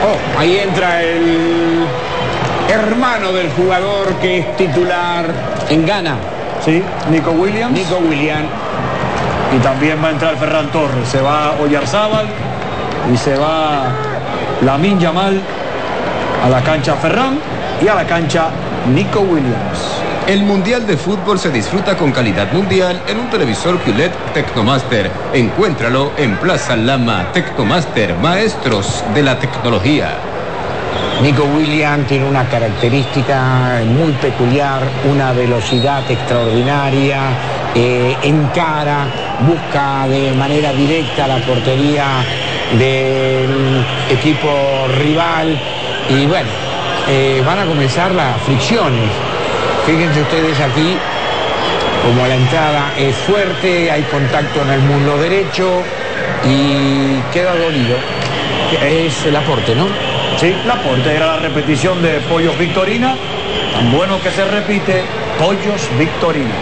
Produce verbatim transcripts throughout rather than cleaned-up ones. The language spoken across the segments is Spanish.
Oh, ahí entra el hermano del jugador que es titular en Ghana. Sí, Nico Williams. Nico Williams. Y también va a entrar Ferran Torres. Se va Oyarzábal y se va Lamine Yamal a la cancha Ferran y a la cancha Nico Williams. El Mundial de Fútbol se disfruta con calidad mundial en un televisor Q L E D Tecnomaster. Encuéntralo en Plaza Lama. Tecnomaster, maestros de la tecnología. Nico Williams tiene una característica muy peculiar, una velocidad extraordinaria, eh, encara, busca de manera directa la portería del equipo rival y bueno, eh, van a comenzar las fricciones. Fíjense ustedes aquí, como la entrada es fuerte, hay contacto en el muslo derecho y queda dolido. Es el aporte, ¿no? Sí, el aporte era la repetición de Pollos Victorina. Tan bueno que se repite, Pollos Victorina.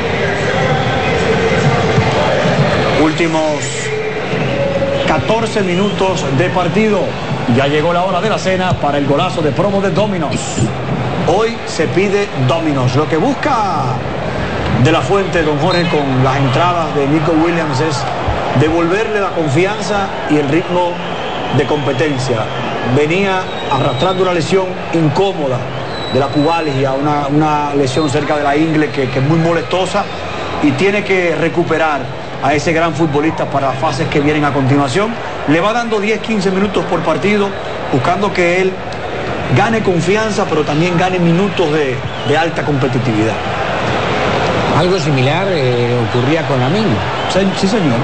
Últimos catorce minutos de partido. Ya llegó la hora de la cena para el golazo de promo de Domino's. Hoy se pide Domino's. Lo que busca De La Fuente, don Jorge, con las entradas de Nico Williams es devolverle la confianza y el ritmo de competencia. Venía arrastrando una lesión incómoda de la pubalgia, una, una lesión cerca de la ingle que, que es muy molestosa y tiene que recuperar a ese gran futbolista para las fases que vienen a continuación. Le va dando diez, quince minutos por partido, buscando que él gane confianza, pero también gane minutos de, de alta competitividad. Algo similar eh, ocurría con Lamine. Sí, sí, señor.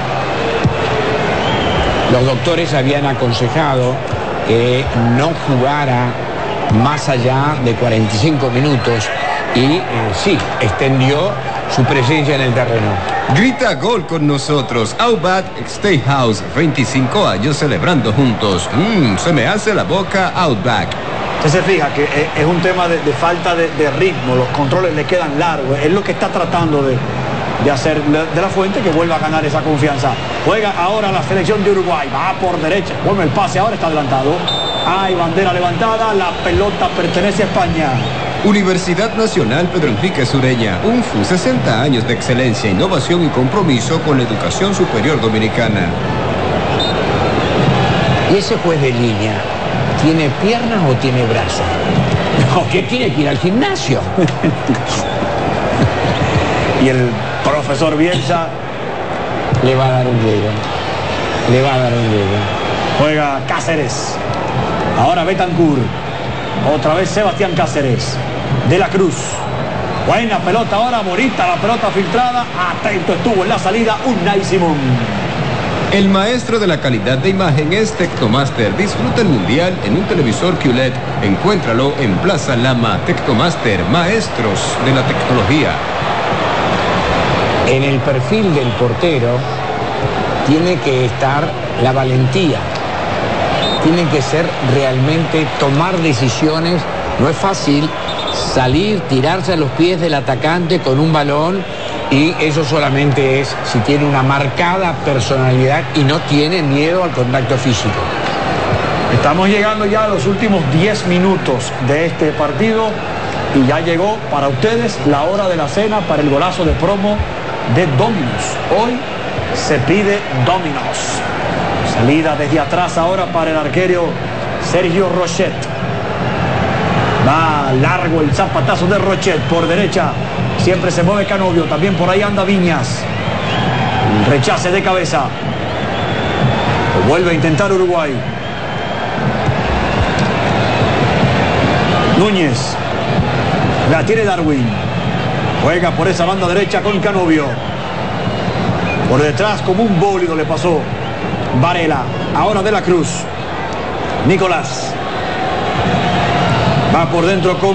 Los doctores habían aconsejado que no jugara más allá de cuarenta y cinco minutos y eh, sí, extendió su presencia en el terreno. Grita gol con nosotros. Outback Steakhouse, veinticinco años celebrando juntos. Mmm, se me hace la boca Outback. Usted se fija que es un tema de, de falta de, de ritmo, los controles le quedan largos, es lo que está tratando de, de hacer De La Fuente, que vuelva a ganar esa confianza. Juega ahora la selección de Uruguay, va por derecha, bueno, el pase ahora está adelantado, hay bandera levantada, la pelota pertenece a España. Universidad Nacional Pedro Enríquez Ureña, U N F U, sesenta años de excelencia, innovación y compromiso con la educación superior dominicana. ¿Y ese juez de línea tiene piernas o tiene brazos? ¿O que tiene que ir al gimnasio? Y el profesor Bielsa le va a dar un dedo. Le va a dar un dedo. Juega Cáceres. Ahora Betancourt. Otra vez Sebastián Cáceres. De la Cruz. Buena pelota ahora, bonita la pelota filtrada. Atento estuvo en la salida Unai Simón. El maestro de la calidad de imagen es Tecnomaster. Disfruta el mundial en un televisor Q L E D. Encuéntralo en Plaza Lama. Tecnomaster, maestros de la tecnología. En el perfil del portero tiene que estar la valentía. Tiene que ser realmente tomar decisiones. No es fácil salir, tirarse a los pies del atacante con un balón. Y eso solamente es si tiene una marcada personalidad y no tiene miedo al contacto físico. Estamos llegando ya a los últimos diez minutos de este partido y ya llegó para ustedes la hora de la cena para el golazo de promo de Domino's. Hoy se pide Domino's. Salida desde atrás ahora para el arquero Sergio Rochet. Va largo el zapatazo de Rochet por derecha. Siempre se mueve Canovio, también por ahí anda Viñas. El rechace de cabeza. Vuelve a intentar Uruguay. Núñez. La tiene Darwin. Juega por esa banda derecha con Canovio. Por detrás como un bólido le pasó Varela. Ahora De La Cruz. Nicolás. Va por dentro con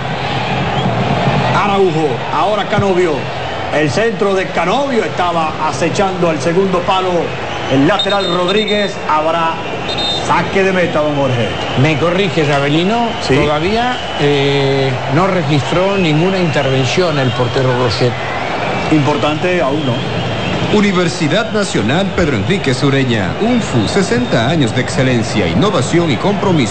Araujo, ahora Canovio. El centro de Canovio estaba acechando al segundo palo. El lateral Rodríguez. Habrá saque de meta, don Jorge. Me corrige, Abelino. ¿Sí? Todavía eh, no registró ninguna intervención el portero Rochet. Importante aún no. Universidad Nacional Pedro Enríquez Ureña, U N F U, sesenta años de excelencia, innovación y compromiso.